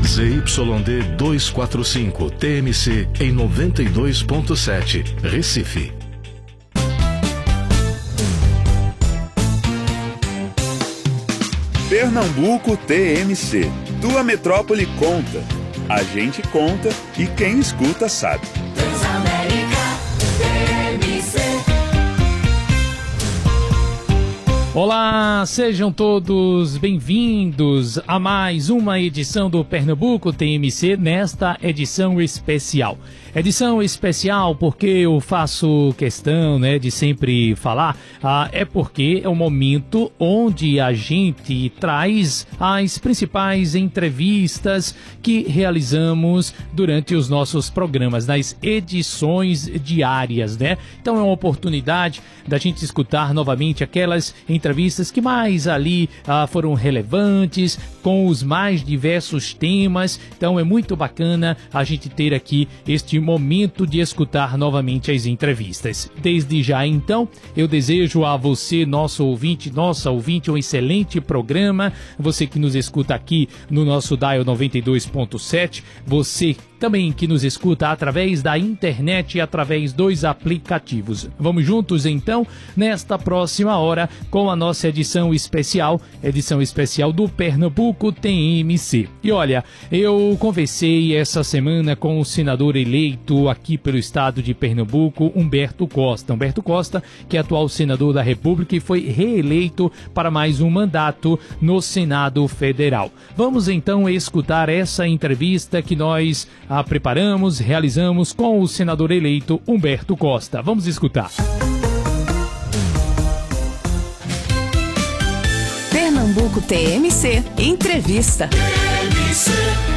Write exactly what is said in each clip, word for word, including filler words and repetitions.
Z Y D duzentos e quarenta e cinco, T M C, em noventa e dois ponto sete, Recife. Pernambuco T M C. Tua metrópole conta. A gente conta e quem escuta sabe. Transamérica T M C. Olá, sejam todos bem-vindos a mais uma edição do Pernambuco T M C, nesta edição especial. Edição especial porque eu faço questão, né, de sempre falar, ah, é porque é o momento onde a gente traz as principais entrevistas que realizamos durante os nossos programas, nas edições diárias, né? Então é uma oportunidade da gente escutar novamente aquelas entrevistas que mais ali ah, foram relevantes, com os mais diversos temas. Então é muito bacana a gente ter aqui este momento de escutar novamente as entrevistas. Desde já, então, eu desejo a você, nosso ouvinte, nossa ouvinte, um excelente programa. Você que nos escuta aqui no nosso Dial noventa e dois ponto sete, você também que nos escuta através da internet e através dos aplicativos. Vamos juntos, então, nesta próxima hora com a nossa edição especial, edição especial do Pernambuco T M C. E olha, eu conversei essa semana com o senador eleito aqui pelo estado de Pernambuco, Humberto Costa. Humberto Costa, que é atual senador da República e foi reeleito para mais um mandato no Senado Federal. Vamos então escutar essa entrevista que nós a preparamos, realizamos com o senador eleito Humberto Costa. Vamos escutar. Pernambuco T M C Entrevista. T M C.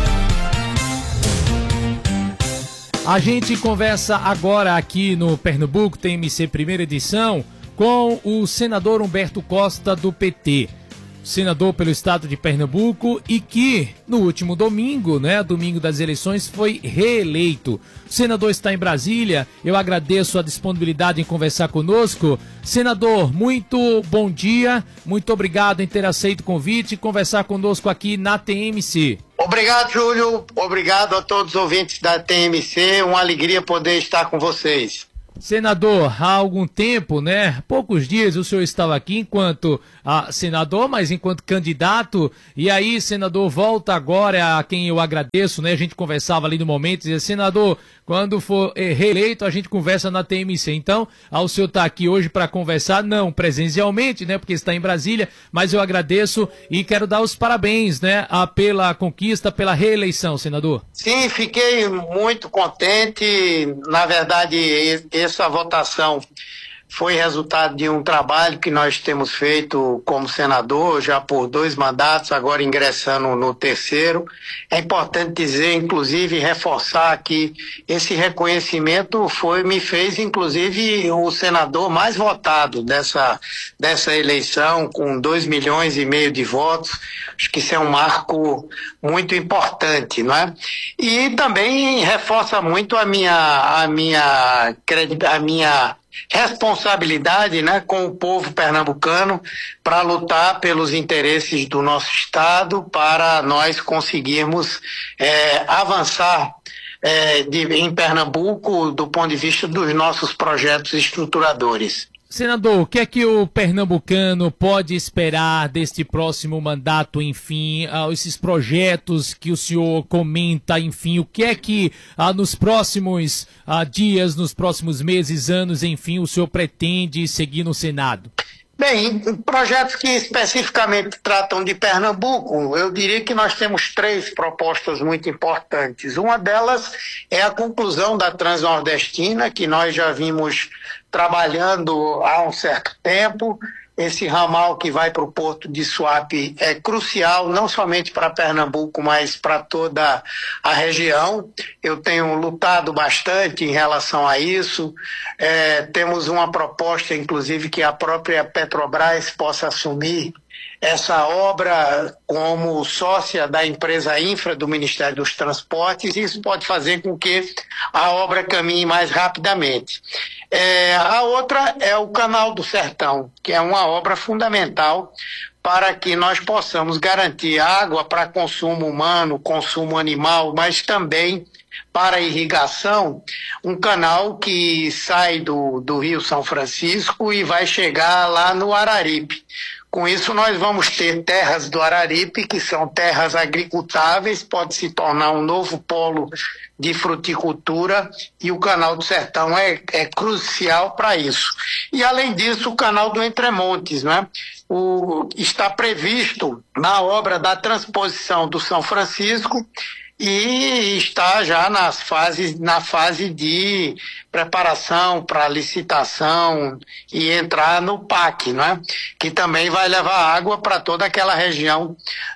A gente conversa agora aqui no Pernambuco T M C primeira edição com o senador Humberto Costa do P T. Senador pelo estado de Pernambuco e que no último domingo, né, domingo das eleições, foi reeleito. O senador está em Brasília, eu agradeço a disponibilidade em conversar conosco. Senador, muito bom dia, muito obrigado em ter aceito o convite e conversar conosco aqui na T M C. Obrigado, Júlio, obrigado a todos os ouvintes da T M C, uma alegria poder estar com vocês. Senador, há algum tempo, né, poucos dias o senhor estava aqui enquanto ah, senador, mas enquanto candidato, e aí, senador, volta agora a quem eu agradeço, né, a gente conversava ali no momento, dizia, senador, quando for eh, reeleito a gente conversa na T M C, então, ah, o senhor está aqui hoje para conversar, não presencialmente, né, porque está em Brasília, mas eu agradeço e quero dar os parabéns, né, ah, pela conquista, pela reeleição, senador. Sim, fiquei muito contente, na verdade, essa votação foi resultado de um trabalho que nós temos feito como senador, já por dois mandatos, agora ingressando no terceiro. É importante dizer, inclusive, reforçar que esse reconhecimento foi, me fez, inclusive, o senador mais votado dessa, dessa eleição, com dois milhões e meio de votos. Acho que isso é um marco muito importante, não é? E também reforça muito a minha, a minha, a minha responsabilidade, né, com o povo pernambucano para lutar pelos interesses do nosso estado, para nós conseguirmos é, avançar é, de, em Pernambuco do ponto de vista dos nossos projetos estruturadores. Senador, o que é que o pernambucano pode esperar deste próximo mandato, enfim, ah, esses projetos que o senhor comenta, enfim, o que é que ah, nos próximos ah, dias, nos próximos meses, anos, enfim, o senhor pretende seguir no Senado? Bem, projetos que especificamente tratam de Pernambuco, eu diria que nós temos três propostas muito importantes. Uma delas é a conclusão da Transnordestina, que nós já vimos trabalhando há um certo tempo. Esse ramal que vai para o porto de Suape é crucial, não somente para Pernambuco, mas para toda a região. Eu tenho lutado bastante em relação a isso. É, temos uma proposta, inclusive, que a própria Petrobras possa assumir essa obra como sócia da empresa Infra do Ministério dos Transportes. Isso pode fazer com que a obra caminhe mais rapidamente. É, a outra é o Canal do Sertão, que é uma obra fundamental para que nós possamos garantir água para consumo humano, consumo animal, mas também para irrigação, um canal que sai do, do Rio São Francisco e vai chegar lá no Araripe. Com isso, nós vamos ter terras do Araripe, que são terras agricultáveis, pode se tornar um novo polo de fruticultura, e o Canal do Sertão é, é crucial para isso. E, além disso, o Canal do Entremontes, né? O, está previsto na obra da transposição do São Francisco, e está já nas fases, na fase de preparação para licitação e entrar no P A C, né? Que também vai levar água para toda aquela região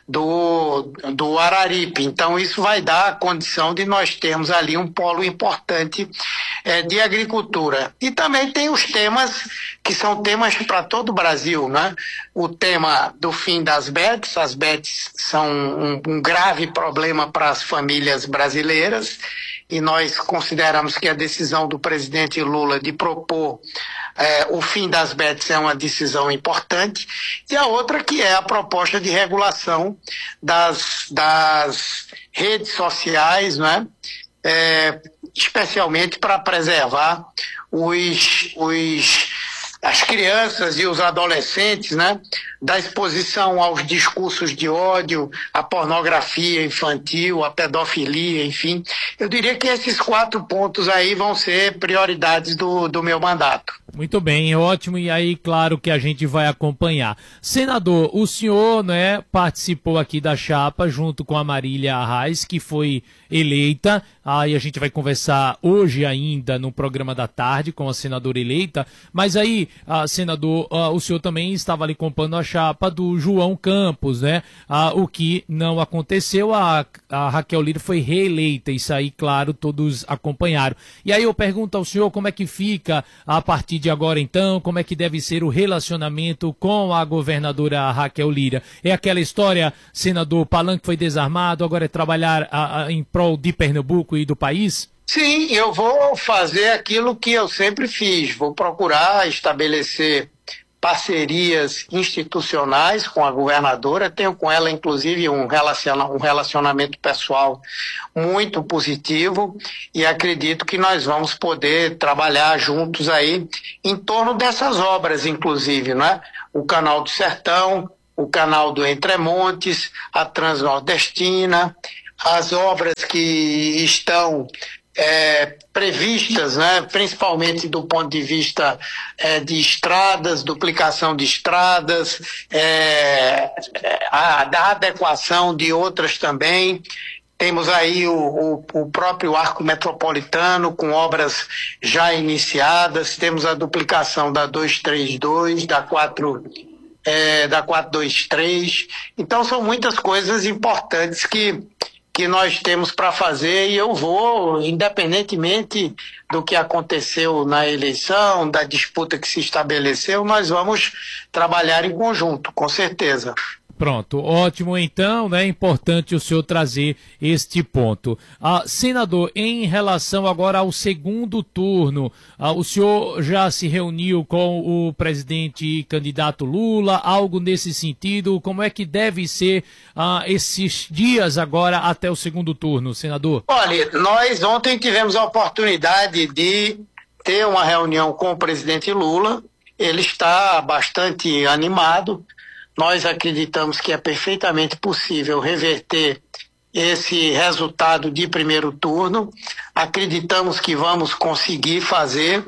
do, do Araripe. Então isso vai dar a condição de nós termos ali um polo importante é, de agricultura. E também tem os temas que são temas para todo o Brasil, né? O tema do fim das B E Ts, as B E Ts são um, um grave problema para as famílias brasileiras, e nós consideramos que a decisão do presidente Lula de propor é, o fim das B E Ts é uma decisão importante, e a outra que é a proposta de regulação das, das redes sociais, né? É, especialmente para preservar os, os, as crianças e os adolescentes, né, da exposição aos discursos de ódio, à pornografia infantil, à pedofilia, enfim. Eu diria que esses quatro pontos aí vão ser prioridades do, do meu mandato. Muito bem, ótimo, e aí claro que a gente vai acompanhar. Senador, o senhor, né, participou aqui da chapa junto com a Marília Arraes, que foi eleita, aí a gente vai conversar hoje ainda no programa da tarde com a senadora eleita, mas aí, ah, senador, ah, o senhor também estava ali compondo a chapa do João Campos, né, ah, o que não aconteceu, a, a Raquel Lira foi reeleita, isso aí, claro, todos acompanharam. E aí eu pergunto ao senhor como é que fica a partir de agora então, como é que deve ser o relacionamento com a governadora Raquel Lira? É aquela história, senador, Palanque foi desarmado, agora é trabalhar a, a, em prol de Pernambuco e do país? Sim, eu vou fazer aquilo que eu sempre fiz, vou procurar estabelecer parcerias institucionais com a governadora, tenho com ela inclusive um, relaciona, um relacionamento pessoal muito positivo, e acredito que nós vamos poder trabalhar juntos aí em torno dessas obras, inclusive, né? O Canal do Sertão, o Canal do Entremontes, a Transnordestina, as obras que estão É, previstas, né, principalmente do ponto de vista é, de estradas, duplicação de estradas, é, a, da adequação de outras também. Temos aí o, o, o próprio arco metropolitano com obras já iniciadas, temos a duplicação da duzentos e trinta e dois, da quatro, é, da quatrocentos e vinte e três. Então são muitas coisas importantes que que nós temos para fazer, e eu vou, independentemente do que aconteceu na eleição, da disputa que se estabeleceu, nós vamos trabalhar em conjunto, com certeza. Pronto, ótimo então, né? É importante o senhor trazer este ponto. Ah, senador, em relação agora ao segundo turno, ah, o senhor já se reuniu com o presidente e candidato Lula, algo nesse sentido? Como é que deve ser ah, esses dias agora até o segundo turno, senador? Olha, nós ontem tivemos a oportunidade de ter uma reunião com o presidente Lula, ele está bastante animado. Nós acreditamos que é perfeitamente possível reverter esse resultado de primeiro turno. Acreditamos que vamos conseguir fazer.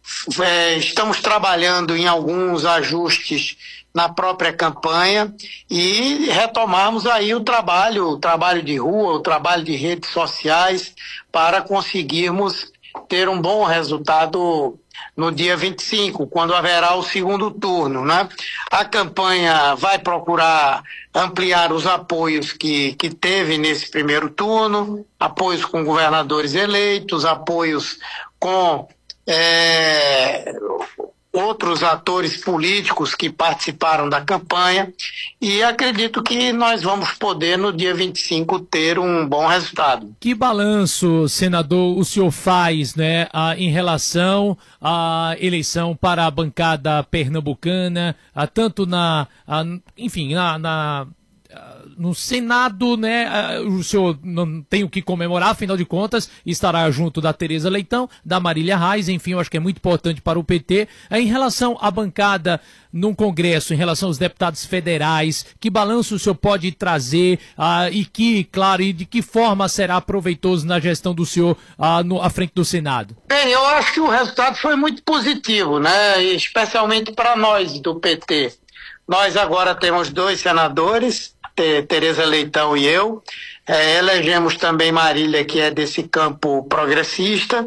É, estamos trabalhando em alguns ajustes na própria campanha e retomamos aí o trabalho, o trabalho de rua, o trabalho de redes sociais, para conseguirmos ter um bom resultado no dia vinte e cinco, quando haverá o segundo turno, né? A campanha vai procurar ampliar os apoios que, que teve nesse primeiro turno, apoios com governadores eleitos, apoios com é, outros atores políticos que participaram da campanha, e acredito que nós vamos poder, no dia vinte e cinco, ter um bom resultado. Que balanço, senador, o senhor faz, né, a, em relação à eleição para a bancada pernambucana, a, tanto na, a, enfim, na... na no Senado, né, o senhor não tem o que comemorar, afinal de contas, estará junto da Tereza Leitão, da Marília Reis, enfim, eu acho que é muito importante para o P T. Em relação à bancada no Congresso, em relação aos deputados federais, que balanço o senhor pode trazer ah, e que, claro, e de que forma será proveitoso na gestão do senhor ah, no, à frente do Senado? Bem, eu acho que o resultado foi muito positivo, né, especialmente para nós do P T. Nós agora temos dois senadores, Tereza Leitão e eu, é, elegemos também Marília, que é desse campo progressista.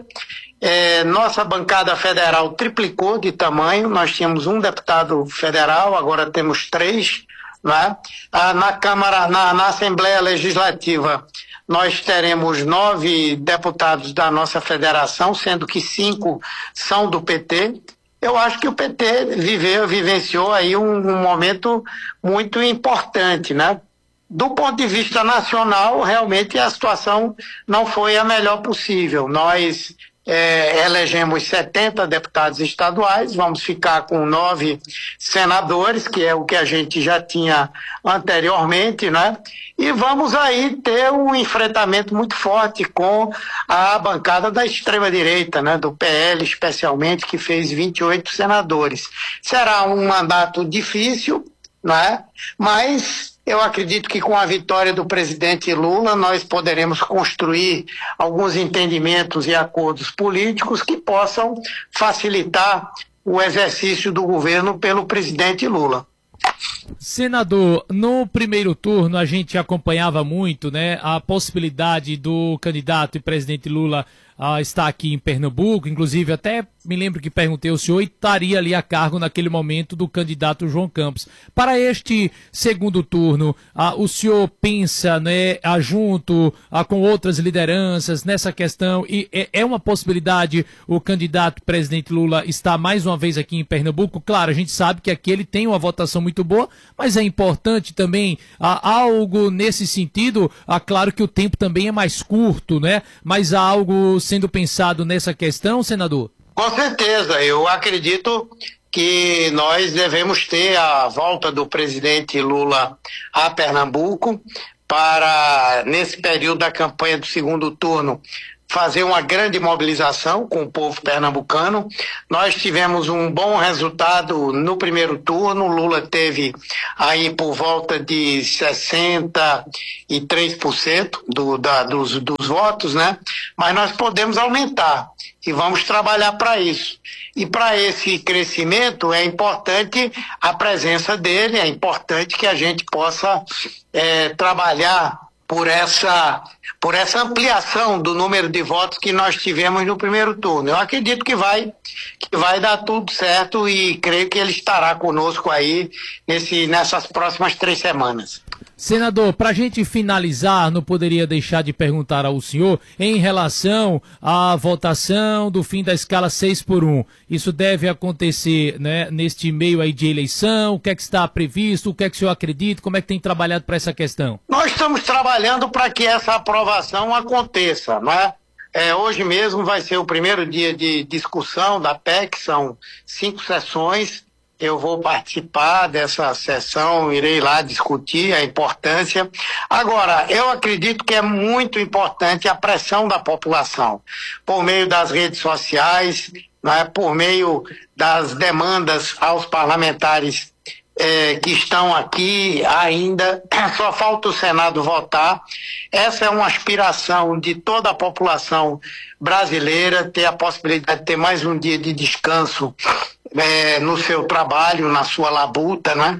É, nossa bancada federal triplicou de tamanho, nós tínhamos um deputado federal, agora temos três, né? Ah, na Câmara, na, na Assembleia Legislativa, nós teremos nove deputados da nossa federação, sendo que cinco são do P T. Eu acho que o P T viveu, vivenciou aí um, um momento muito importante, né? Do ponto de vista nacional, realmente a situação não foi a melhor possível. Nós é, elegemos setenta deputados estaduais, vamos ficar com nove senadores, que é o que a gente já tinha anteriormente, né? E vamos aí ter um enfrentamento muito forte com a bancada da extrema-direita, né? Do P L especialmente, que fez vinte e oito senadores. Será um mandato difícil, né? Mas eu acredito que com a vitória do presidente Lula nós poderemos construir alguns entendimentos e acordos políticos que possam facilitar o exercício do governo pelo presidente Lula. Senador, no primeiro turno a gente acompanhava muito, né, a possibilidade do candidato e presidente Lula uh, estar aqui em Pernambuco, inclusive até me lembro que perguntei ao senhor e estaria ali a cargo naquele momento do candidato João Campos. Para este segundo turno, uh, o senhor pensa, né, uh, junto uh, com outras lideranças nessa questão, e é, é uma possibilidade o candidato presidente Lula estar mais uma vez aqui em Pernambuco? Claro, a gente sabe que aqui ele tem uma votação muito boa, mas é importante também uh, algo nesse sentido, uh, claro que o tempo também é mais curto, né? Mas há algo sendo pensado nessa questão, senador? Com certeza, eu acredito que nós devemos ter a volta do presidente Lula a Pernambuco para, nesse período da campanha do segundo turno, fazer uma grande mobilização com o povo pernambucano. Nós tivemos um bom resultado no primeiro turno, Lula teve aí por volta de sessenta e três por cento do, da, dos, dos votos, né? Mas nós podemos aumentar e vamos trabalhar para isso. E para esse crescimento é importante a presença dele, é importante que a gente possa é, trabalhar por essa, por essa ampliação do número de votos que nós tivemos no primeiro turno. Eu acredito que vai, que vai dar tudo certo e creio que ele estará conosco aí nesse, nessas próximas três semanas. Senador, para a gente finalizar, não poderia deixar de perguntar ao senhor em relação à votação do fim da escala seis por um. Isso deve acontecer, né, neste meio aí de eleição? O que é que está previsto? O que é que o senhor acredita? Como é que tem trabalhado para essa questão? Nós estamos trabalhando para que essa aprovação aconteça, não é? É, hoje mesmo vai ser o primeiro dia de discussão da P E C, são cinco sessões. Eu vou participar dessa sessão, irei lá discutir a importância. Agora, eu acredito que é muito importante a pressão da população, por meio das redes sociais, né, por meio das demandas aos parlamentares eh, que estão aqui ainda. Só falta o Senado votar. Essa é uma aspiração de toda a população brasileira, ter a possibilidade de ter mais um dia de descanso É, no seu trabalho, na sua labuta, né?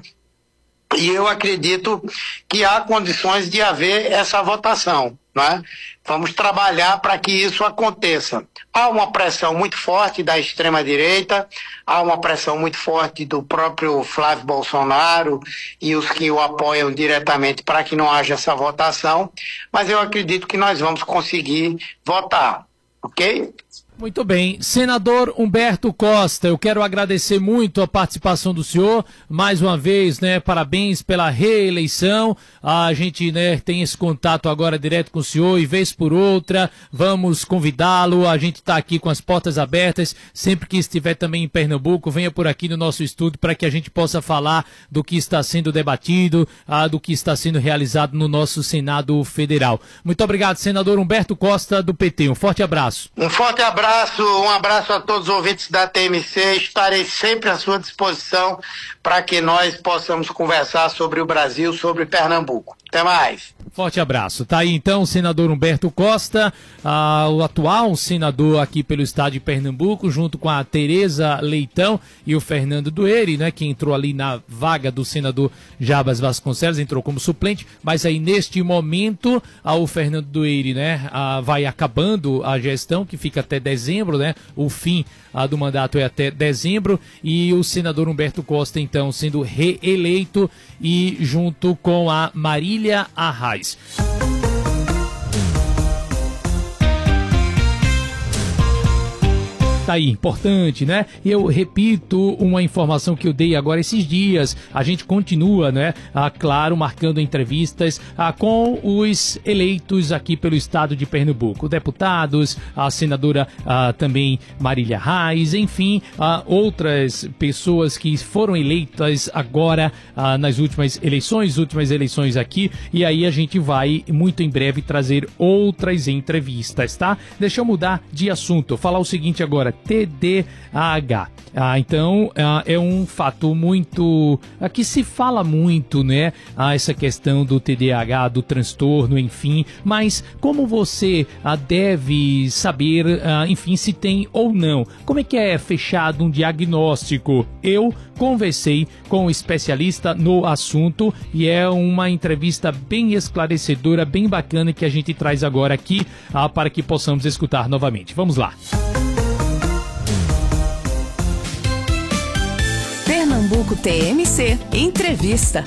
E eu acredito que há condições de haver essa votação, né? Vamos trabalhar para que isso aconteça. Há uma pressão muito forte da extrema-direita, há uma pressão muito forte do próprio Flávio Bolsonaro e os que o apoiam diretamente para que não haja essa votação, mas eu acredito que nós vamos conseguir votar, ok? Muito bem. Senador Humberto Costa, eu quero agradecer muito a participação do senhor. Mais uma vez, né, parabéns pela reeleição. A gente, né, tem esse contato agora direto com o senhor e vez por outra, vamos convidá-lo. A gente está aqui com as portas abertas. Sempre que estiver também em Pernambuco, venha por aqui no nosso estúdio para que a gente possa falar do que está sendo debatido, ah, do que está sendo realizado no nosso Senado Federal. Muito obrigado, senador Humberto Costa, do P T. Um forte abraço. Um forte abraço. Um abraço a todos os ouvintes da T M C. Estarei sempre à sua disposição para que nós possamos conversar sobre o Brasil, sobre Pernambuco. Até mais. Forte abraço. Tá aí então o senador Humberto Costa, ah, o atual senador aqui pelo estado de Pernambuco, junto com a Tereza Leitão e o Fernando Dueire, né, que entrou ali na vaga do senador Jabas Vasconcelos, entrou como suplente, mas aí neste momento ah, o Fernando Dueire, né, ah, vai acabando a gestão, que fica até dezembro, né, o fim ah, do mandato é até dezembro, e o senador Humberto Costa então sendo reeleito e junto com a Marília Arraes. Tá aí, importante, né? Eu repito uma informação que eu dei agora esses dias. A gente continua, né? Ah, claro, marcando entrevistas ah, com os eleitos aqui pelo estado de Pernambuco. Deputados, a senadora ah, também Marília Arraes, enfim, ah, outras pessoas que foram eleitas agora ah, nas últimas eleições, últimas eleições aqui. E aí a gente vai muito em breve trazer outras entrevistas, tá? Deixa eu mudar de assunto. Falar o seguinte agora. T D A H. Ah, então, ah, é um fato muito... Aqui se fala muito, né? Ah, essa questão do T D A H, do transtorno, enfim. Mas como você ah, deve saber, ah, enfim, se tem ou não? Como é que é fechado um diagnóstico? Eu conversei com um especialista no assunto e é uma entrevista bem esclarecedora, bem bacana que a gente traz agora aqui ah, para que possamos escutar novamente. Vamos lá. Pernambuco T M C Entrevista.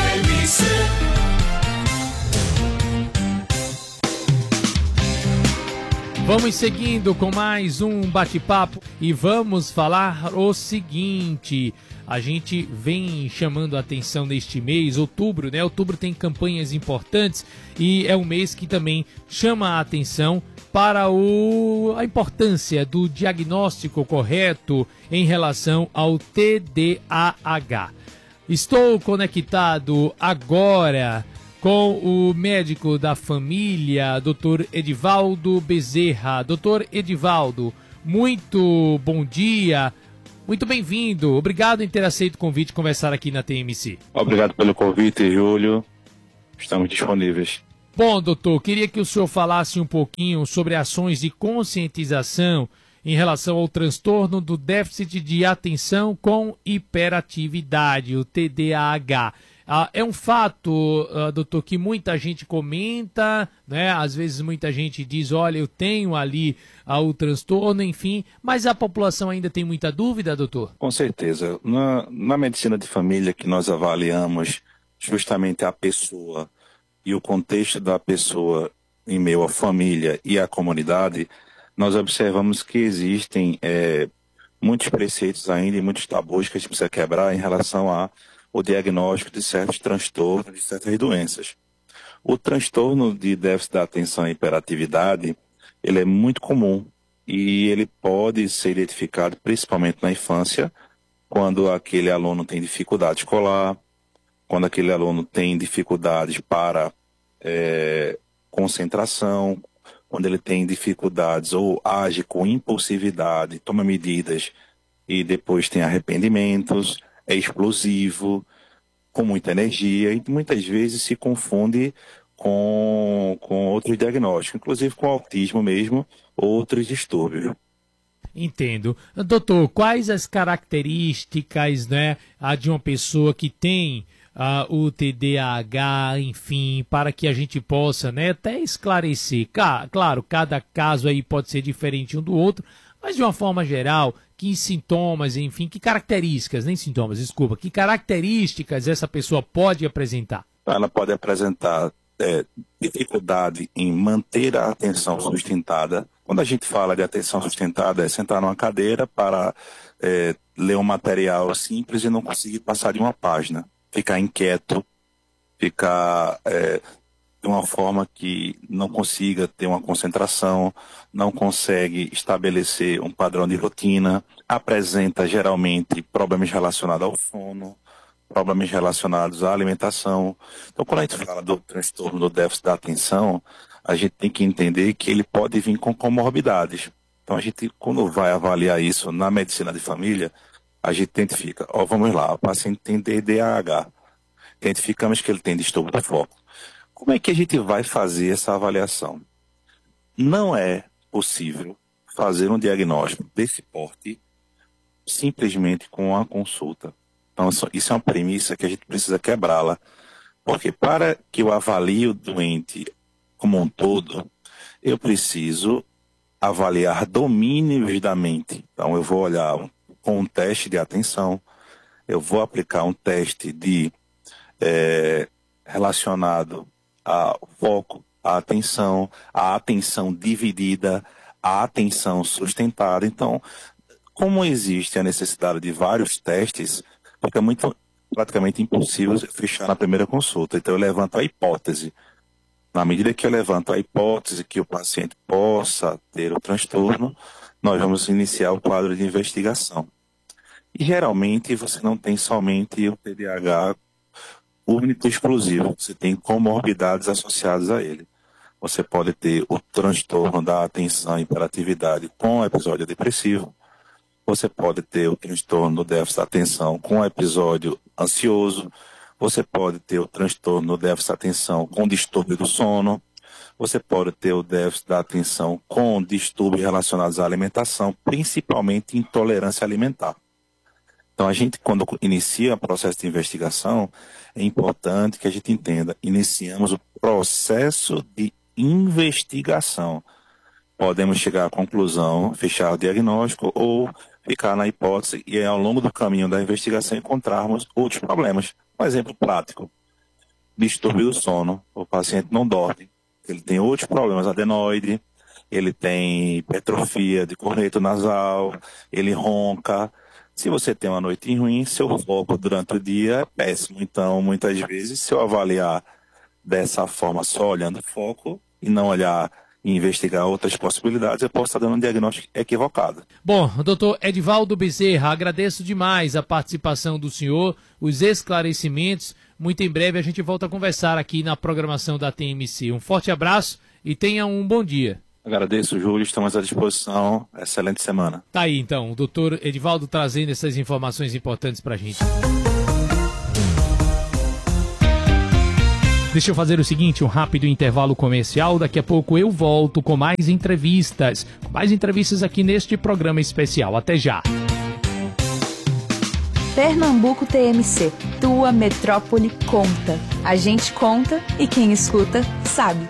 Vamos seguindo com mais um bate-papo e vamos falar o seguinte. A gente vem chamando a atenção neste mês, outubro, né? Outubro tem campanhas importantes e é um mês que também chama a atenção para o, a importância do diagnóstico correto em relação ao T D A H. Estou conectado agora com o médico da família, doutor Edivaldo Bezerra. doutor Edivaldo, muito bom dia, muito bem-vindo. Obrigado em ter aceito o convite de conversar aqui na T M C. Obrigado pelo convite, Júlio. Estamos disponíveis. Bom, doutor, queria que o senhor falasse um pouquinho sobre ações de conscientização em relação ao transtorno do déficit de atenção com hiperatividade, o T D A H. Ah, é um fato, ah, doutor, que muita gente comenta, né? Às vezes muita gente diz, olha, eu tenho ali ah, o transtorno, enfim, mas a população ainda tem muita dúvida, doutor? Com certeza. Na, na medicina de família que nós avaliamos justamente a pessoa e o contexto da pessoa em meio à família e à comunidade, nós observamos que existem é, muitos preceitos ainda e muitos tabus que a gente precisa quebrar em relação a o diagnóstico de certos transtornos, de certas doenças. O transtorno de déficit da atenção e hiperatividade, ele é muito comum e ele pode ser identificado principalmente na infância, quando aquele aluno tem dificuldade escolar, quando aquele aluno tem dificuldades para é, concentração, quando ele tem dificuldades ou age com impulsividade, toma medidas e depois tem arrependimentos, é explosivo, com muita energia e muitas vezes se confunde com, com outros diagnósticos, inclusive com autismo mesmo, outros distúrbios. Entendo. Doutor, quais as características, né, de uma pessoa que tem uh, o T D A H, enfim, para que a gente possa, né, até esclarecer? Claro, cada caso aí pode ser diferente um do outro, mas de uma forma geral, que sintomas, enfim, que características, nem sintomas, desculpa, que características essa pessoa pode apresentar? Ela pode apresentar é, dificuldade em manter a atenção sustentada Quando a gente fala de atenção sustentada, é sentar numa cadeira para é, ler um material simples e não conseguir passar de uma página. Ficar inquieto, ficar é, de uma forma que não consiga ter uma concentração, não consegue estabelecer um padrão de rotina, apresenta geralmente problemas relacionados ao sono, problemas relacionados à alimentação. Então, quando a gente fala do transtorno do déficit da atenção, a gente tem que entender que ele pode vir com comorbidades. Então, a gente, quando vai avaliar isso na medicina de família, a gente identifica, ó, vamos lá, o paciente tem T D A H, identificamos que ele tem distúrbio do foco. Como é que a gente vai fazer essa avaliação? Não é possível fazer um diagnóstico desse porte simplesmente com uma consulta. Então, isso é uma premissa que a gente precisa quebrá-la, porque para que eu avalie o doente como um todo, eu preciso avaliar domínios da mente. Então, eu vou olhar com um teste de atenção, eu vou aplicar um teste de é, relacionado ao foco, à atenção, à atenção dividida, à atenção sustentada. Então, como existe a necessidade de vários testes, fica muito, praticamente impossível fechar na primeira consulta. Então, eu levanto a hipótese. Na medida que eu levanto a hipótese que o paciente possa ter o transtorno, nós vamos iniciar o quadro de investigação. E, geralmente, você não tem somente o T D A H único e exclusivo, você tem comorbidades associadas a ele. Você pode ter o transtorno da atenção e hiperatividade com episódio depressivo, você pode ter o transtorno do déficit da atenção com episódio ansioso, você pode ter o transtorno do déficit da atenção com distúrbio do sono, você pode ter o déficit da atenção com distúrbios relacionados à alimentação, principalmente intolerância alimentar. Então, a gente, quando inicia o processo de investigação, é importante que a gente entenda, iniciamos o processo de investigação. Podemos chegar à conclusão, fechar o diagnóstico ou ficar na hipótese e ao longo do caminho da investigação encontrarmos outros problemas. Um exemplo prático, distúrbio do sono, o paciente não dorme, ele tem outros problemas, adenoide, ele tem hipertrofia de correto nasal, ele ronca. Se você tem uma noite ruim, seu foco durante o dia é péssimo. Então, muitas vezes, se eu avaliar dessa forma, só olhando o foco e não olhar e investigar outras possibilidades, eu posso estar dando um diagnóstico equivocado. Bom, doutor Edivaldo Bezerra, agradeço demais a participação do senhor, os esclarecimentos. Muito em breve a gente volta a conversar aqui na programação da T M C. Um forte abraço e tenha um bom dia. Agradeço, Júlio, estamos à disposição. Excelente semana. Tá aí, então, o doutor Edivaldo trazendo essas informações importantes pra gente. Deixa eu fazer o seguinte, um rápido intervalo comercial. Daqui a pouco eu volto com mais entrevistas. Com mais entrevistas aqui neste programa especial. Até já. Pernambuco T M C. Tua metrópole conta. A gente conta e quem escuta sabe.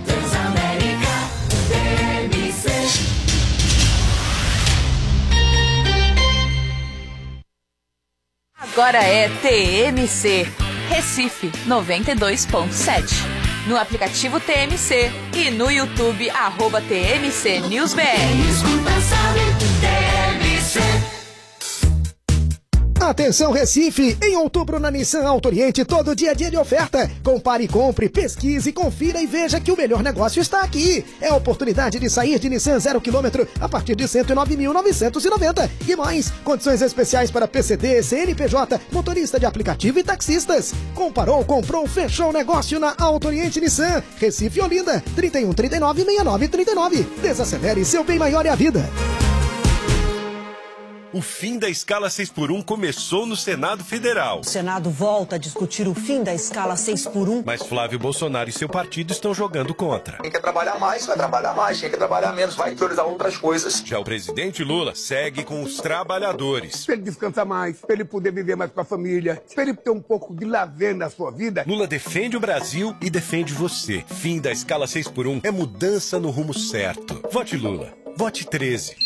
Agora é T M C, Recife noventa e dois ponto sete. No aplicativo T M C e no YouTube, arroba T M C News B R. Escuta, sabe, T M C. Atenção Recife, em outubro na Nissan Auto Oriente, todo dia é dia de oferta. Compare, compre, pesquise, confira e veja que o melhor negócio está aqui. É a oportunidade de sair de Nissan zero quilômetro a partir de cento e nove mil novecentos e noventa. E mais, condições especiais para P C D, C N P J, motorista de aplicativo e taxistas. Comparou, comprou, fechou o negócio na Auto Oriente Nissan. Recife e Olinda, trinta e um, trinta e nove, sessenta e nove, trinta e nove. Desacelere, seu bem maior é a vida. O fim da escala seis por um começou no Senado Federal. O Senado volta a discutir o fim da escala seis por um. Mas Flávio Bolsonaro e seu partido estão jogando contra. Quem quer trabalhar mais, vai trabalhar mais. Quem quer trabalhar menos, vai priorizar outras coisas. Já o presidente Lula segue com os trabalhadores. Para ele descansar mais, para ele poder viver mais com a família, para ele ter um pouco de lazer na sua vida. Lula defende o Brasil e defende você. Fim da escala seis por um é mudança no rumo certo. Vote Lula. Vote treze.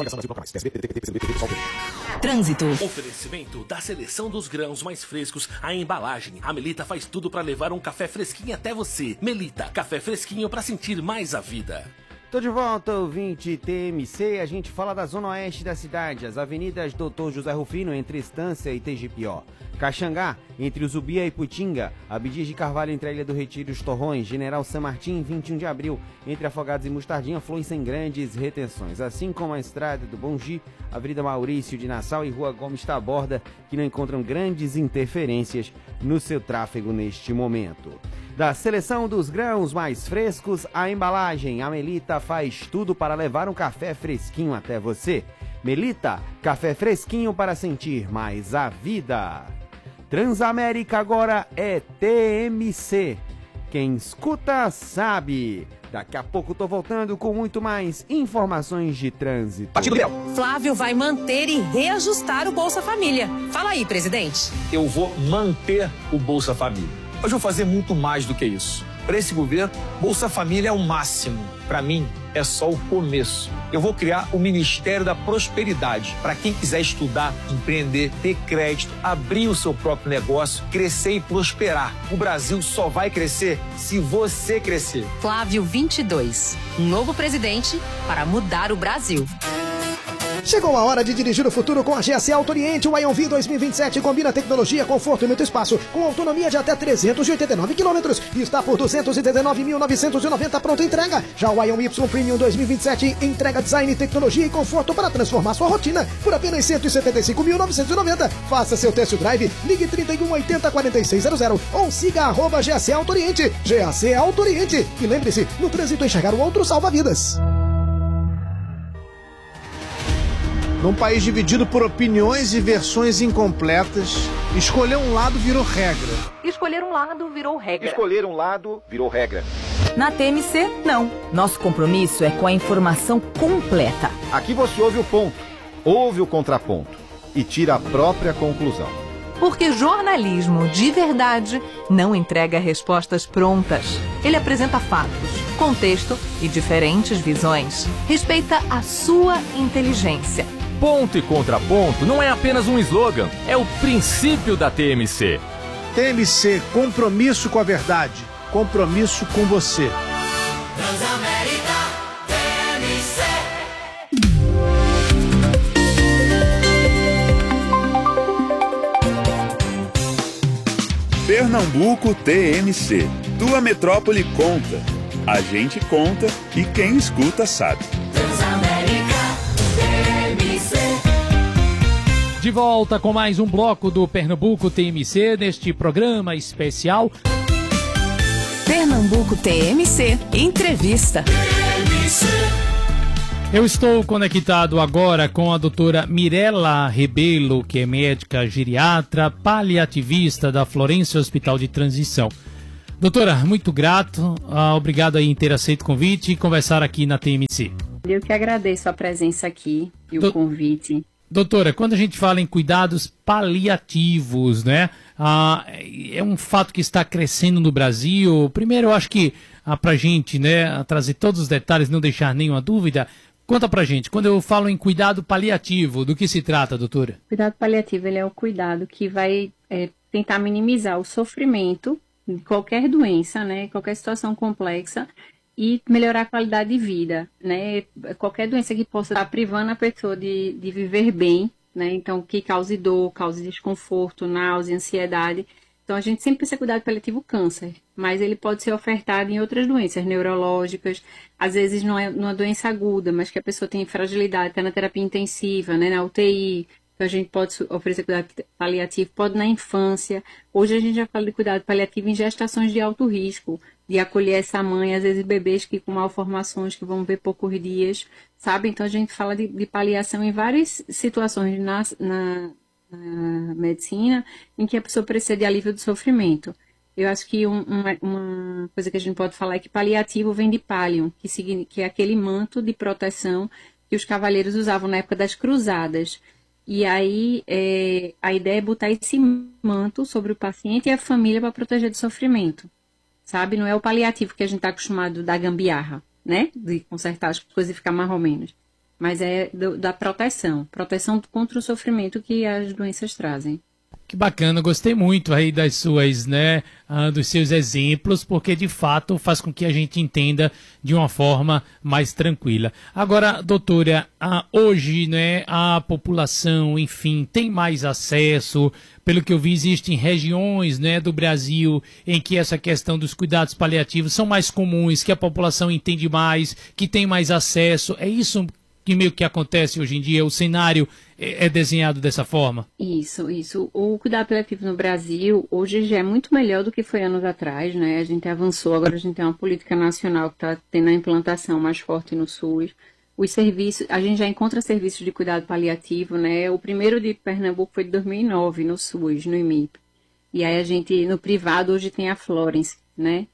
Trânsito. Oferecimento da seleção dos grãos mais frescos, a embalagem. A Melita faz tudo para levar um café fresquinho até você. Melita, café fresquinho para sentir mais a vida. Tô de volta, ouvinte T M C. A gente fala da zona oeste da cidade, as avenidas doutor José Rufino, entre Estância e Tegipió. Caxangá, entre Uzubia e Putinga. Abdias de Carvalho, entre a Ilha do Retiro e os Torrões. General San Martín, vinte e um de abril, entre Afogados e Mostardinha, flui sem grandes retenções. Assim como a Estrada do Bongi, Avenida Maurício de Nassau e Rua Gomes Taborda, que não encontram grandes interferências no seu tráfego neste momento. Da seleção dos grãos mais frescos à embalagem, a Melita faz tudo para levar um café fresquinho até você. Melita, café fresquinho para sentir mais a vida. Transamérica agora é T M C. Quem escuta sabe. Daqui a pouco tô voltando com muito mais informações de trânsito. Flávio vai manter e reajustar o Bolsa Família. Fala aí, presidente. Eu vou manter o Bolsa Família. Mas vou fazer muito mais do que isso. Para esse governo, Bolsa Família é o máximo. Para mim, é só o começo. Eu vou criar o Ministério da Prosperidade para quem quiser estudar, empreender, ter crédito, abrir o seu próprio negócio, crescer e prosperar. O Brasil só vai crescer se você crescer. Flávio vinte e dois, um novo presidente para mudar o Brasil. Chegou a hora de dirigir o futuro com a G A C Auto Oriente. O Ion V dois mil e vinte e sete combina tecnologia, conforto e muito espaço, com autonomia de até trezentos e oitenta e nove quilômetros. E está por duzentos e dezenove mil novecentos e noventa pronta entrega. Já o Ion Y Premium dois mil e vinte e sete entrega design, tecnologia e conforto para transformar sua rotina por apenas cento e setenta e cinco mil novecentos e noventa. Faça seu test drive, ligue trinta e um oitenta, quarenta e seis zero zero ou siga arroba G A C Auto Oriente. G A C Auto Oriente. E lembre-se, no trânsito enxergar o outro salva vidas. Num país dividido por opiniões e versões incompletas, escolher um lado virou regra. Escolher um lado virou regra. Escolher um lado virou regra. Na T M C, não. Nosso compromisso é com a informação completa. Aqui você ouve o ponto, ouve o contraponto e tira a própria conclusão. Porque jornalismo de verdade não entrega respostas prontas. Ele apresenta fatos, contexto e diferentes visões. Respeita a sua inteligência. Ponto e contraponto não é apenas um slogan, é o princípio da T M C. T M C, compromisso com a verdade, compromisso com você. Transamérica T M C. Pernambuco T M C. Tua metrópole conta. A gente conta e quem escuta sabe. Transamérica T M C. De volta com mais um bloco do Pernambuco T M C, neste programa especial. Pernambuco T M C Entrevista. T M C. Eu estou conectado agora com a doutora Mirela Rebelo, que é médica geriatra, paliativista da Florência Hospital de Transição. Doutora, muito grato, ah, obrigado aí em ter aceito o convite e conversar aqui na T M C. Eu que agradeço a presença aqui e Do... o convite. Doutora, quando a gente fala em cuidados paliativos, né, ah, é um fato que está crescendo no Brasil. Primeiro, eu acho que ah, pra gente, né, trazer todos os detalhes, não deixar nenhuma dúvida, conta pra gente, quando eu falo em cuidado paliativo, do que se trata, doutora? Cuidado paliativo, ele é o cuidado que vai é, tentar minimizar o sofrimento de qualquer doença, né, qualquer situação complexa, e melhorar a qualidade de vida, né? Qualquer doença que possa estar privando a pessoa de, de viver bem, né? Então, que cause dor, cause desconforto, náusea, ansiedade. Então, a gente sempre precisa cuidar do paliativo câncer, mas ele pode ser ofertado em outras doenças neurológicas, às vezes não é numa doença aguda, mas que a pessoa tem fragilidade, está na terapia intensiva, né? Na U T I. Então, a gente pode oferecer cuidado paliativo, pode na infância. Hoje a gente já fala de cuidado paliativo em gestações de alto risco, de acolher essa mãe, às vezes bebês que com malformações que vão ver poucos dias, sabe? Então a gente fala de, de paliação em várias situações na, na, na medicina em que a pessoa precisa de alívio do sofrimento. Eu acho que um, uma, uma coisa que a gente pode falar é que paliativo vem de pallium, que, que é aquele manto de proteção que os cavaleiros usavam na época das cruzadas. E aí é, a ideia é botar esse manto sobre o paciente e a família para proteger do sofrimento. Sabe? Não é o paliativo que a gente está acostumado da gambiarra, né? De consertar as coisas e ficar mais ou menos. Mas é do, da proteção. Proteção contra o sofrimento que as doenças trazem. Que bacana, gostei muito aí das suas, né, ah, dos seus exemplos, porque de fato faz com que a gente entenda de uma forma mais tranquila. Agora, doutora, ah, hoje, né, a população, enfim, tem mais acesso. Pelo que eu vi, existem regiões, né, do Brasil em que essa questão dos cuidados paliativos são mais comuns, que a população entende mais, que tem mais acesso. É isso que meio que acontece hoje em dia? O cenário é desenhado dessa forma? Isso, isso. O cuidado paliativo no Brasil hoje já é muito melhor do que foi anos atrás, né? A gente avançou, agora a gente tem uma política nacional que está tendo a implantação mais forte no SUS. Os serviços, a gente já encontra serviços de cuidado paliativo, né? O primeiro de Pernambuco foi de dois mil e nove, no SUS, no I M I P. E aí a gente, no privado, hoje tem a Florence, né?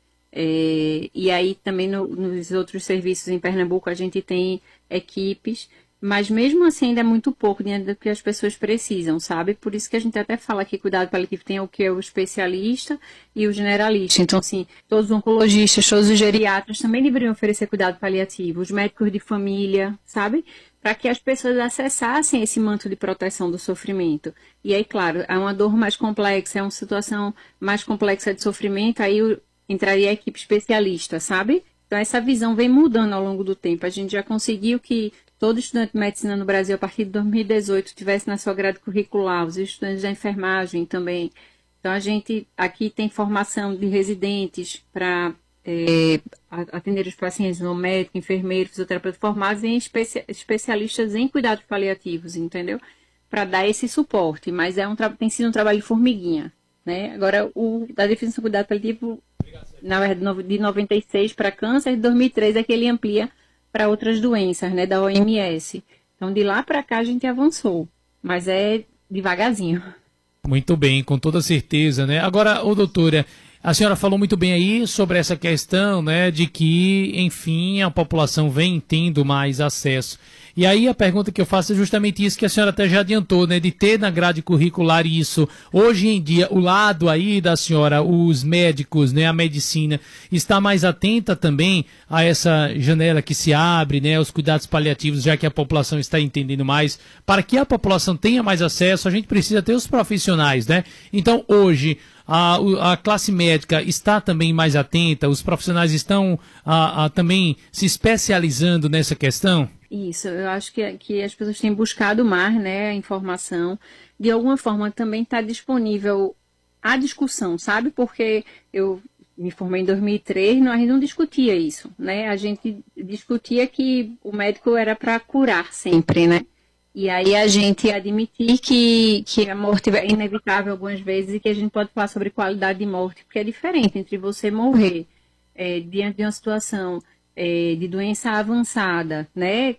É, e aí também no, nos outros serviços em Pernambuco a gente tem equipes, mas mesmo assim ainda é muito pouco diante do que as pessoas precisam, sabe? Por isso que a gente até fala que cuidado paliativo tem o que é o especialista e o generalista. Então, assim, todos os oncologistas, todos os geriatras também deveriam oferecer cuidado paliativo, os médicos de família, sabe? Para que as pessoas acessassem esse manto de proteção do sofrimento. E aí, claro, é uma dor mais complexa, é uma situação mais complexa de sofrimento, aí o entraria a equipe especialista, sabe? Então, essa visão vem mudando ao longo do tempo. A gente já conseguiu que todo estudante de medicina no Brasil, a partir de dois mil e dezoito, tivesse na sua grade curricular, os estudantes da enfermagem também. Então, a gente aqui tem formação de residentes para é, atender os pacientes, no médico, enfermeiro, fisioterapeuta, formados em especia especialistas em cuidados paliativos, entendeu? Para dar esse suporte. Mas é um tem sido um trabalho de formiguinha, né? Agora, o da definição do cuidado paliativo, na verdade, de noventa e seis para câncer, de dois mil e três é que ele amplia para outras doenças, né, da O M S. Então, de lá para cá a gente avançou, mas é devagarzinho. Muito bem, com toda certeza, né? Agora, ô doutora, a senhora falou muito bem aí sobre essa questão, né, de que, enfim, a população vem tendo mais acesso. E aí a pergunta que eu faço é justamente isso que a senhora até já adiantou, né, de ter na grade curricular isso. Hoje em dia, o lado aí da senhora, os médicos, né, a medicina, está mais atenta também a essa janela que se abre, né, aos cuidados paliativos, já que a população está entendendo mais. Para que a população tenha mais acesso, a gente precisa ter os profissionais, né? Então, hoje, A, a classe médica está também mais atenta? Os profissionais estão a, a, também se especializando nessa questão? Isso, eu acho que, que as pessoas têm buscado mais, né, a informação. De alguma forma também está disponível a discussão, sabe? Porque eu me formei em dois mil e três, a gente não discutia isso, né? A gente discutia que o médico era para curar sempre, né? E aí a gente admitir que, que a morte é inevitável algumas vezes e que a gente pode falar sobre qualidade de morte, porque é diferente entre você morrer é, diante de uma situação é, de doença avançada, né,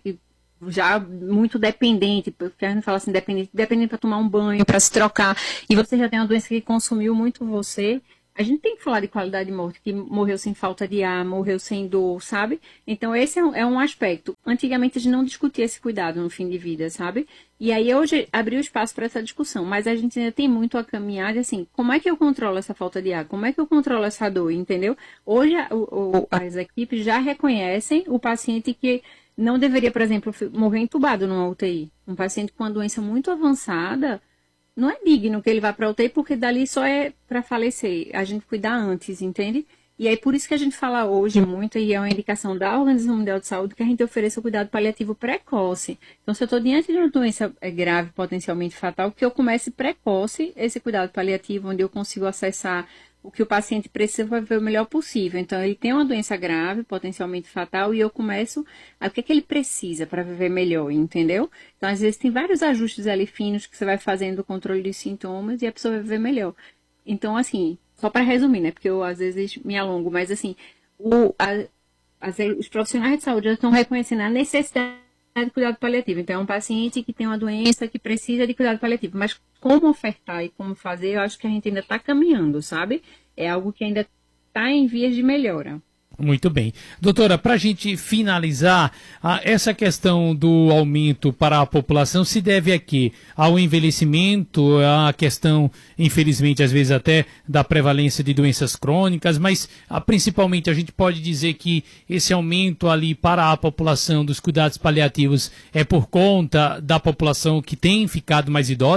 já muito dependente, porque a gente fala assim, dependente, dependente para tomar um banho, para se trocar, e você já tem uma doença que consumiu muito você. A gente tem que falar de qualidade de morte, que morreu sem falta de ar, morreu sem dor, sabe? Então, esse é um, é um aspecto. Antigamente, a gente não discutia esse cuidado no fim de vida, sabe? E aí, hoje, abriu espaço para essa discussão. Mas a gente ainda tem muito a caminhar de, assim, como é que eu controlo essa falta de ar? Como é que eu controlo essa dor, entendeu? Hoje, o, o, as equipes já reconhecem o paciente que não deveria, por exemplo, morrer entubado numa U T I. Um paciente com uma doença muito avançada, não é digno que ele vá para a U T I, porque dali só é para falecer. A gente cuidar antes, entende? E aí, por isso que a gente fala hoje muito, e é uma indicação da Organização Mundial de Saúde, que a gente ofereça o cuidado paliativo precoce. Então, se eu estou diante de uma doença grave, potencialmente fatal, que eu comece precoce esse cuidado paliativo, onde eu consigo acessar o que o paciente precisa para viver o melhor possível. Então, ele tem uma doença grave, potencialmente fatal, e eu começo a o que é que ele precisa para viver melhor, entendeu? Então, às vezes, tem vários ajustes ali finos que você vai fazendo o controle dos sintomas e a pessoa vai viver melhor. Então, assim, só para resumir, né? Porque eu, às vezes, me alongo, mas, assim, o, a, as, os profissionais de saúde já estão reconhecendo a necessidade de cuidado paliativo. Então, é um paciente que tem uma doença que precisa de cuidado paliativo, mas como ofertar e como fazer, eu acho que a gente ainda está caminhando, sabe? É algo que ainda está em vias de melhora. Muito bem. Doutora, para a gente finalizar, a, essa questão do aumento para a população se deve a quê? Ao envelhecimento, a questão, infelizmente, às vezes até da prevalência de doenças crônicas, mas a, principalmente a gente pode dizer que esse aumento ali para a população dos cuidados paliativos é por conta da população que tem ficado mais idosa, é?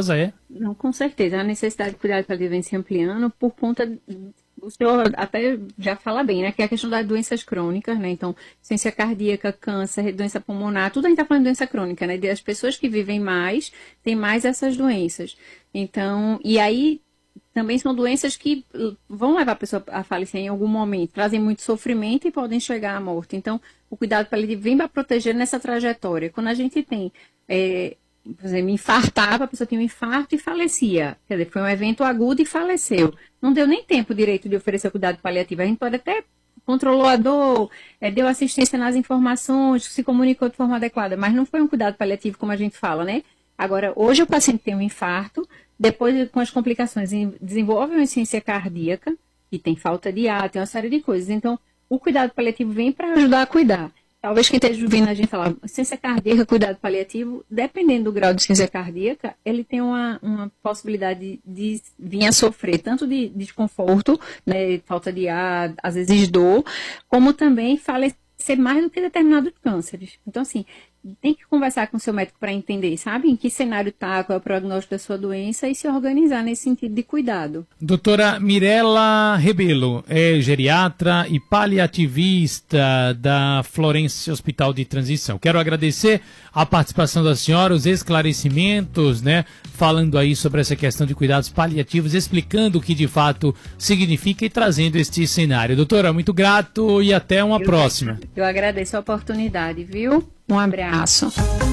Não, com certeza. A necessidade de cuidado paliativo vem se ampliando por conta... O senhor até já fala bem, né? Que é a questão das doenças crônicas, né? Então, ciência cardíaca, câncer, doença pulmonar, tudo a gente está falando de doença crônica, né? As pessoas que vivem mais, têm mais essas doenças. Então, e aí também são doenças que vão levar a pessoa a falecer em algum momento, trazem muito sofrimento e podem chegar à morte. Então, o cuidado paliativo vem para proteger nessa trajetória. Quando a gente tem... É, por exemplo, infartava, a pessoa tinha um infarto e falecia. Quer dizer, foi um evento agudo e faleceu. Não deu nem tempo direito de oferecer cuidado paliativo. A gente pode até controlou a dor, é, deu assistência nas informações, se comunicou de forma adequada, mas não foi um cuidado paliativo como a gente fala, né? Agora, hoje o paciente tem um infarto, depois com as complicações desenvolve uma insuficiência cardíaca, e tem falta de ar, tem uma série de coisas. Então, o cuidado paliativo vem para ajudar a cuidar. Talvez quem esteja ouvindo a gente falar, ciência cardíaca, cuidado paliativo, dependendo do grau de ciência cardíaca, ele tem uma, uma possibilidade de, de vir a sofrer tanto de, de desconforto, né, falta de ar, às vezes dor, como também falecer mais do que determinados cânceres. Então, assim, tem que conversar com o seu médico para entender, sabe, em que cenário está, qual é o prognóstico da sua doença e se organizar nesse sentido de cuidado. Doutora Mirela Rebelo, é geriatra e paliativista da Florence Hospital de Transição. Quero agradecer a participação da senhora, os esclarecimentos, né, falando aí sobre essa questão de cuidados paliativos, explicando o que de fato significa e trazendo este cenário. Doutora, muito grato e até uma eu próxima. Eu agradeço a oportunidade, viu? Um abraço.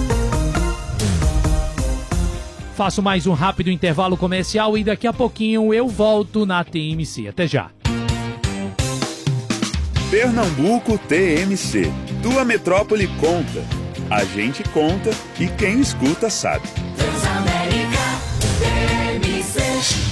Faço mais um rápido intervalo comercial e daqui a pouquinho eu volto na T M C. Até já. Pernambuco T M C. Tua metrópole conta. A gente conta e quem escuta sabe. Transamérica T M C.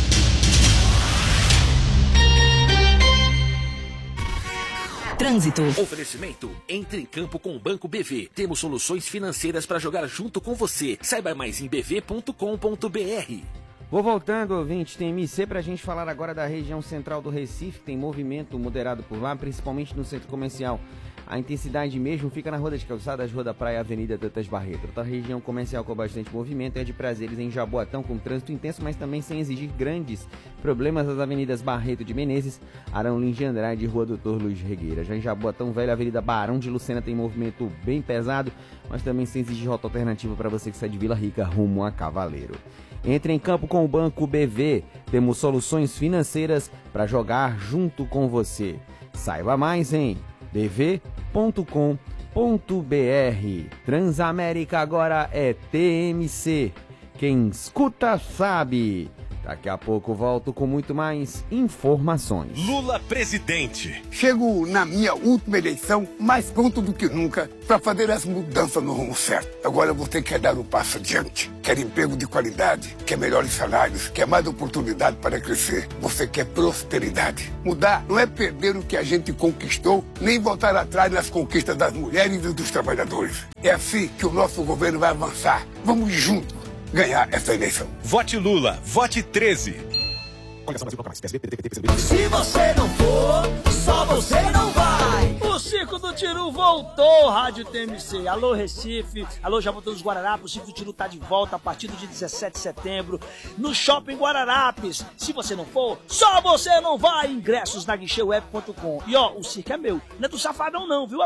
Trânsito. Oferecimento. Entre em campo com o Banco B V. Temos soluções financeiras para jogar junto com você. Saiba mais em b v ponto com ponto b r. Vou voltando, ouvinte, T M C, para a gente falar agora da região central do Recife. Tem movimento moderado por lá, principalmente no centro comercial. A intensidade mesmo fica na Rua das Calçadas, Rua da Praia, Avenida Dantas Barreto. Outra região comercial com bastante movimento é de Prazeres, em Jaboatão, com trânsito intenso, mas também sem exigir grandes problemas nas avenidas Barreto de Menezes, Arão Lins de Andrade e Rua Doutor Luiz Regueira. Já em Jaboatão Velho, a Avenida Barão de Lucena tem movimento bem pesado, mas também sem exigir rota alternativa para você que sai de Vila Rica rumo a Cavaleiro. Entre em campo com o Banco B V. Temos soluções financeiras para jogar junto com você. Saiba mais em b v ponto com ponto b r. Transamérica agora é T M C. Quem escuta sabe. Daqui a pouco volto com muito mais informações. Lula presidente. Chego na minha última eleição mais pronto do que nunca para fazer as mudanças no rumo certo. Agora você quer dar um passo adiante. Quer emprego de qualidade, quer melhores salários, quer mais oportunidade para crescer. Você quer prosperidade. Mudar não é perder o que a gente conquistou, nem voltar atrás nas conquistas das mulheres e dos trabalhadores. É assim que o nosso governo vai avançar. Vamos juntos ganhar essa eleição. Vote Lula, vote treze. Se você não for, só você não vai. O Circo do Tiru voltou, Rádio T M C. Alô, Recife. Alô, Jaboatão dos Guararapes. O Circo do Tiru tá de volta a partir do dia dezessete de setembro no Shopping Guararapes. Se você não for, só você não vai. Ingressos na guichê web ponto com. E ó, o circo é meu. Não é do Safadão não, viu?